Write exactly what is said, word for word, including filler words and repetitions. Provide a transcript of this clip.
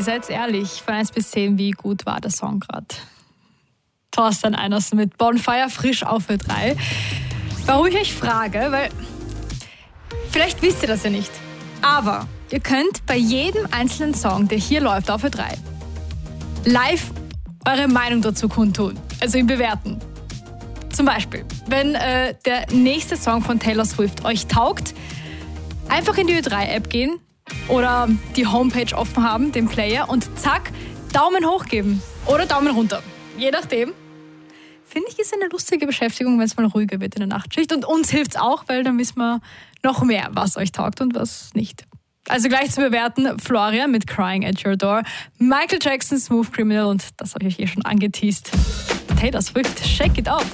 seid ehrlich, von eins bis zehn, wie gut war der Song gerade? Thorsten Einersen mit Bonfire, frisch auf Ö drei. Warum ich euch frage, weil vielleicht wisst ihr das ja nicht, aber ihr könnt bei jedem einzelnen Song, der hier läuft auf Ö drei, live eure Meinung dazu kundtun, also ihn bewerten. Zum Beispiel, wenn äh, der nächste Song von Taylor Swift euch taugt, einfach in die Ö drei App gehen oder die Homepage offen haben, den Player, und zack, Daumen hoch geben oder Daumen runter. Je nachdem. Finde ich, ist eine lustige Beschäftigung, wenn es mal ruhiger wird in der Nachtschicht. Und uns hilft es auch, weil dann wissen wir noch mehr, was euch taugt und was nicht. Also gleich zu bewerten, Florian mit Crying at Your Door, Michael Jackson, Smooth Criminal, und das habe ich euch eh schon angeteased. Taylor Swift, Shake It Off.